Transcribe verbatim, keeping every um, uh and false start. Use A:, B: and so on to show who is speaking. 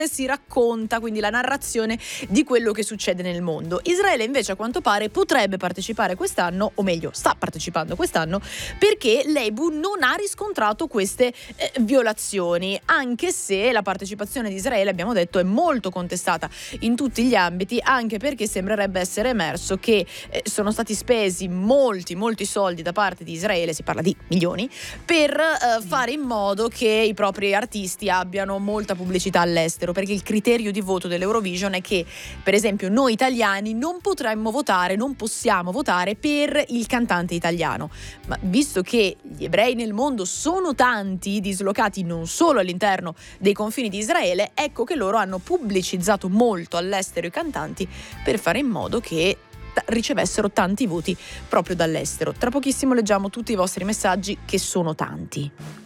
A: si racconta, quindi la narrazione di quello che succede nel mondo. Israele invece a quanto pare potrebbe partecipare quest'anno, o meglio sta partecipando quest'anno, perché l'E B U non ha riscontrato queste eh, violazioni, anche se la partecipazione di Israele, abbiamo detto, è molto contestata in tutti gli ambiti, anche perché sembrerebbe essere emerso che eh, sono stati spesi molti molti soldi da parte di Israele, si parla di milioni, per eh, fare in modo che i propri artisti abbiano molta pubblicità all'estero, perché il criterio di voto dell'Eurovision è che, per esempio, noi italiani non potremmo votare, non possiamo votare per il cantante italiano. Ma visto che gli ebrei nel mondo sono tanti, dislocati non solo all'interno dei confini di Israele, ecco che loro hanno pubblicizzato molto all'estero i cantanti per fare in modo che ricevessero tanti voti proprio dall'estero. Tra pochissimo leggiamo tutti i vostri messaggi, che sono tanti.